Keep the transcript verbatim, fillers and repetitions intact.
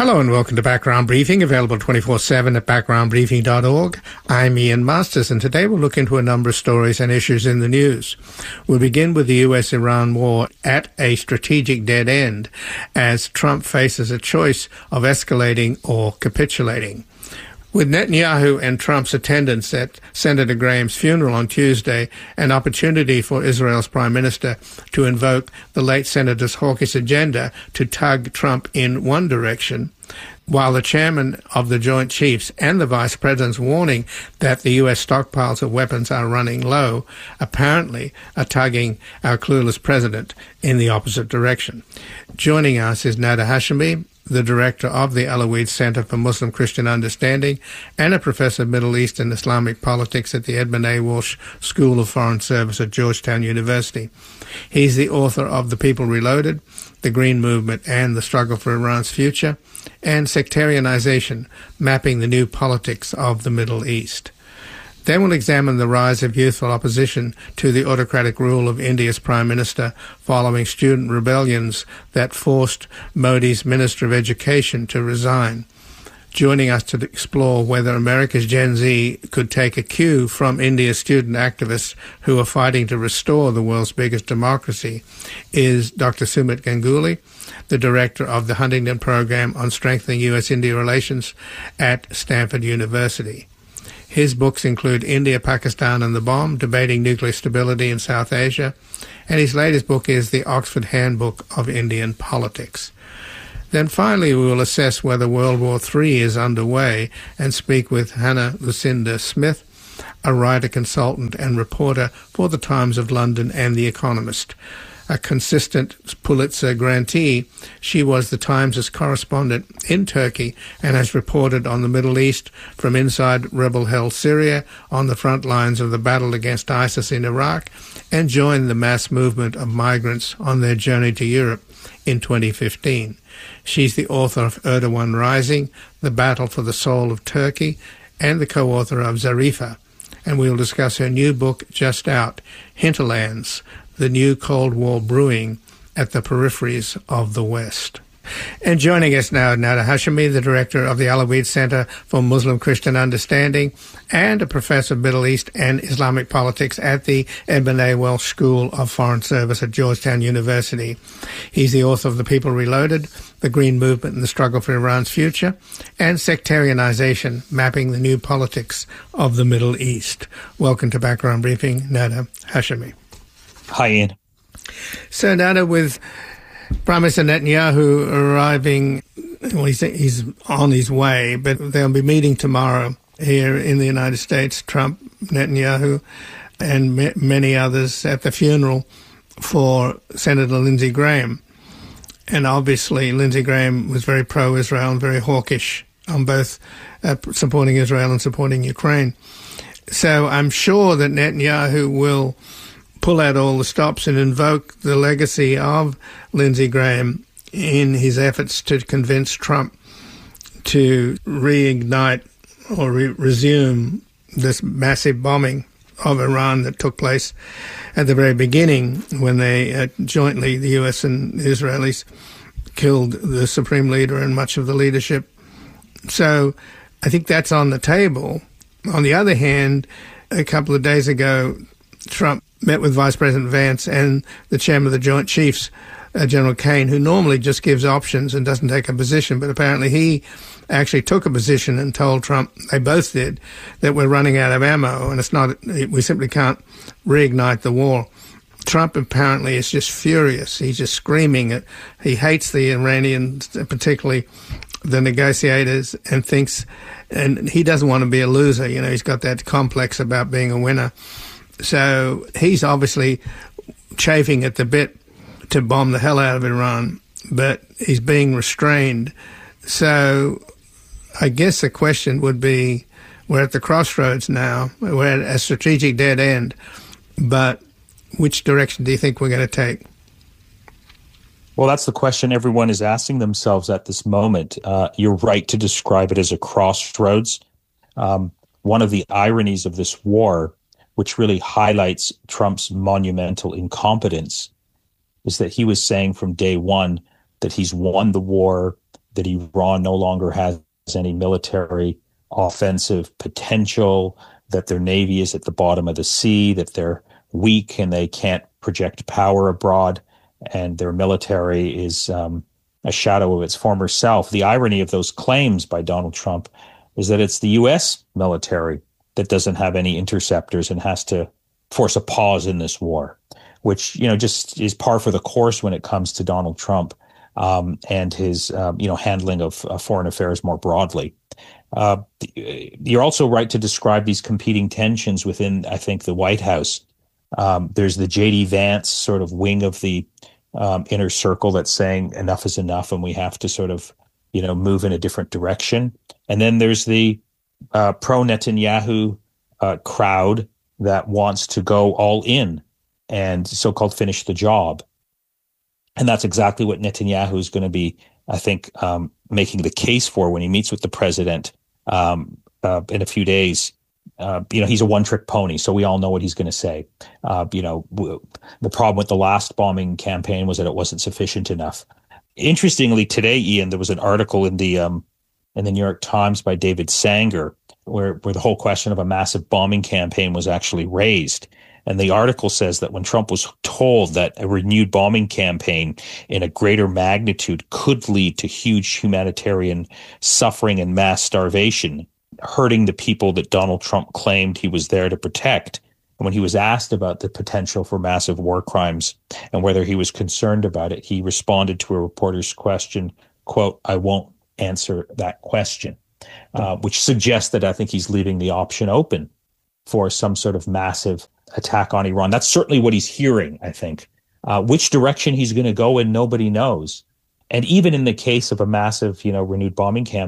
Hello and welcome to Background Briefing, available twenty-four seven at background briefing dot org. I'm Ian Masters, and today we'll look into a number of stories and issues in the news. We'll begin with the U S Iran war at a strategic dead end as Trump faces a choice of escalating or capitulating. With Netanyahu and Trump's attendance at Senator Graham's funeral on Tuesday, an opportunity for Israel's Prime Minister to invoke the late Senator's hawkish agenda to tug Trump in one direction, while the chairman of the Joint Chiefs and the Vice President's warning that the U S stockpiles of weapons are running low, apparently are tugging our clueless president in the opposite direction. Joining us is Nada Hashemi, the director of the Alawid Center for Muslim Christian Understanding and a professor of Middle East and Islamic politics at the Edmund A. Walsh School of Foreign Service at Georgetown University. He's the author of The People Reloaded, The Green Movement and the Struggle for Iran's Future, and Sectarianization, Mapping the New Politics of the Middle East. Then we'll examine the rise of youthful opposition to the autocratic rule of India's Prime Minister following student rebellions that forced Modi's Minister of Education to resign. Joining us to explore whether America's Gen Z could take a cue from India's student activists who are fighting to restore the world's biggest democracy is Doctor Sumit Ganguly, the director of the Huntington Program on Strengthening U S India Relations at Stanford University. His books include India, Pakistan and the Bomb, Debating Nuclear Stability in South Asia, and his latest book is The Oxford Handbook of Indian Politics. Then finally we will assess whether World War Three is underway and speak with Hannah Lucinda Smith, a writer, consultant and reporter for the Times of London and The Economist. A consistent Pulitzer grantee, she was the Times' correspondent in Turkey and has reported on the Middle East from inside rebel-held Syria, on the front lines of the battle against ISIS in Iraq, and joined the mass movement of migrants on their journey to Europe in twenty fifteen. She's the author of Erdogan Rising, The Battle for the Soul of Turkey, and the co-author of Zarifa. And we'll discuss her new book, just out, Hinterlands, The New Cold War Brewing at the Peripheries of the West. And joining us now, Nada Hashemi, the director of the Alawid Center for Muslim Christian Understanding and a professor of Middle East and Islamic politics at the Edmund A. Walsh School of Foreign Service at Georgetown University. He's the author of The People Reloaded, The Green Movement and the Struggle for Iran's Future, and Sectarianization, Mapping the New Politics of the Middle East. Welcome to Background Briefing, Nada Hashemi. Hi, Ian. So, Nada, with Prime Minister Netanyahu arriving, well, he's, he's on his way, but they'll be meeting tomorrow here in the United States, Trump, Netanyahu, and ma- many others at the funeral for Senator Lindsey Graham. And obviously, Lindsey Graham was very pro-Israel and very hawkish on both uh, supporting Israel and supporting Ukraine. So I'm sure that Netanyahu will pull out all the stops and invoke the legacy of Lindsey Graham in his efforts to convince Trump to reignite or re- resume this massive bombing of Iran that took place at the very beginning when they uh, jointly, the U S and the Israelis, killed the supreme leader and much of the leadership. So I think that's on the table. On the other hand, a couple of days ago, Trump met with Vice President Vance and the chairman of the Joint Chiefs, uh, General Kane, who normally just gives options and doesn't take a position, but apparently he actually took a position and told Trump, they both did, that we're running out of ammo and it's not, we simply can't reignite the war. Trump apparently is just furious. He's just screaming it. He hates the Iranians, particularly the negotiators, and thinks, and he doesn't want to be a loser. You know, he's got that complex about being a winner. So he's obviously chafing at the bit to bomb the hell out of Iran, but he's being restrained. So I guess the question would be, we're at the crossroads now. We're at a strategic dead end. But which direction do you think we're going to take? Well, that's the question everyone is asking themselves at this moment. Uh, you're right to describe it as a crossroads. Um, one of the ironies of this war, which really highlights Trump's monumental incompetence, is that he was saying from day one that he's won the war, that Iran no longer has any military offensive potential, that their navy is at the bottom of the sea, that they're weak and they can't project power abroad, and their military is um, a shadow of its former self. The irony of those claims by Donald Trump is that it's the U S military that doesn't have any interceptors and has to force a pause in this war, which, you know, just is par for the course when it comes to Donald Trump um, and his, um, you know, handling of uh, foreign affairs more broadly. Uh, you're also right to describe these competing tensions within, I think, the White House. Um, there's the J D Vance sort of wing of the um, inner circle that's saying enough is enough and we have to sort of, you know, move in a different direction. And then there's the uh, pro-Netanyahu uh, crowd that wants to go all in and so-called finish the job. And that's exactly what Netanyahu is going to be, I think, um, making the case for when he meets with the president um, uh, in a few days. Uh, you know, he's a one-trick pony, so we all know what he's going to say. Uh, you know, w- the problem with the last bombing campaign was that it wasn't sufficient enough. Interestingly, today, Ian, there was an article in the um, in the New York Times by David Sanger, where where the whole question of a massive bombing campaign was actually raised. And the article says that when Trump was told that a renewed bombing campaign in a greater magnitude could lead to huge humanitarian suffering and mass starvation, hurting the people that Donald Trump claimed he was there to protect, and when he was asked about the potential for massive war crimes and whether he was concerned about it, he responded to a reporter's question, quote, "I won't answer that question," uh, which suggests that I think he's leaving the option open for some sort of massive attack on Iran. That's certainly what he's hearing, I think. Uh, which direction he's going to go in, nobody knows. And even in the case of a massive, you know, renewed bombing campaign,